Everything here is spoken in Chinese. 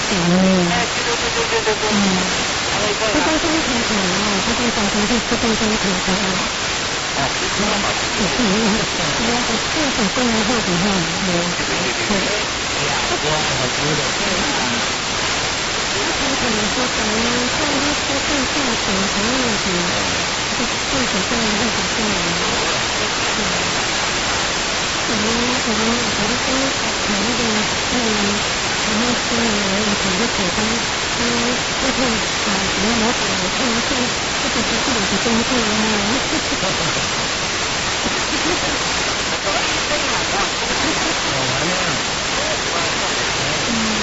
这都是一条腿啊，这个小孩子这都是一条腿啊。这手工来画笔画，对。他可能说白了，在那车上下水还要比这手工来画笔画我们说有那个然后说以前的口碑，他会把什么模板我看这个是我的工作啊。